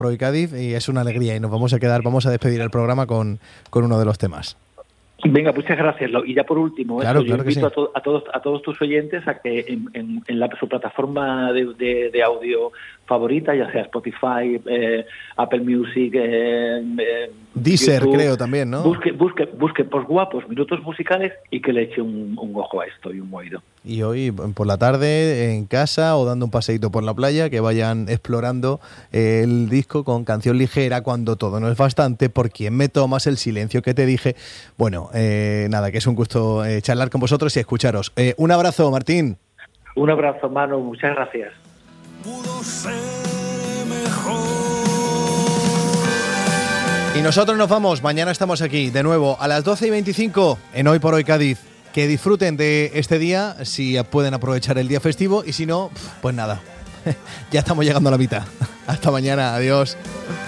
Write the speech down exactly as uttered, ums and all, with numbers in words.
Por hoy Cádiz, y es una alegría, y nos vamos a quedar, vamos a despedir el programa con, con uno de los temas. Venga, muchas gracias. Y ya por último, claro, esto, claro yo invito sí. a, to- a todos a todos tus oyentes a que en, en, en la, su plataforma de, de, de audio favorita, ya sea Spotify, eh, Apple Music, eh, eh, Deezer, YouTube, creo también, ¿no? Busque, busque, busque por guapos minutos musicales y que le eche un, un ojo a esto y un oído. Y hoy por la tarde en casa o dando un paseíto por la playa, que vayan explorando el disco con Canción Ligera, Cuando todo no es bastante, Por quién me tomas, El silencio que te dije. Bueno, eh, nada, que es un gusto eh, charlar con vosotros y escucharos. Eh, un abrazo, Martín. Un abrazo, Manu, muchas gracias. Pudo ser mejor. Y nosotros nos vamos, mañana estamos aquí de nuevo a las doce y veinticinco en Hoy por Hoy Cádiz. Que disfruten de este día, si pueden aprovechar el día festivo, y si no, pues nada, ya estamos llegando a la mitad. Hasta mañana, adiós.